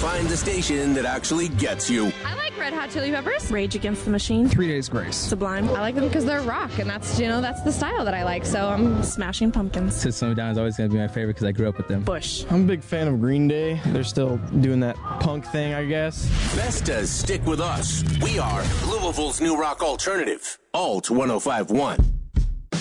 find the station that actually gets you. I like Red Hot Chili Peppers. Rage Against the Machine. 3 Days Grace. Sublime. I like them because they're rock, and that's the style that I like. So I'm Smashing Pumpkins. System of a Down is always going to be my favorite because I grew up with them. Bush. I'm a big fan of Green Day. They're still doing that punk thing, I guess. Best to stick with us. We are Louisville's new rock alternative. Alt 105.1.